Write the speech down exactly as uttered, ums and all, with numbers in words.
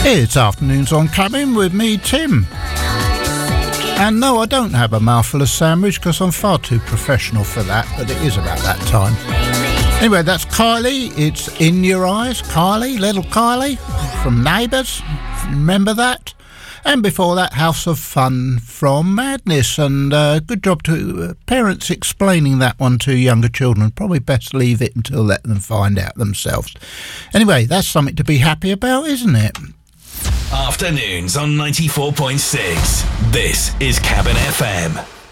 It's Afternoons on Cabin with me, Tim. And no, I don't have a mouthful of sandwich because I'm far too professional for that, but it is about that time. Anyway, that's Kylie. It's In Your Eyes. Kylie, little Kylie from Neighbours. Remember that? And before that, House of Fun from Madness. And uh, good job to uh, parents explaining that one to younger children. Probably best leave it until let them find out themselves. Anyway, that's something to be happy about, isn't it? Afternoons on ninety-four point six. This is Cabin F M.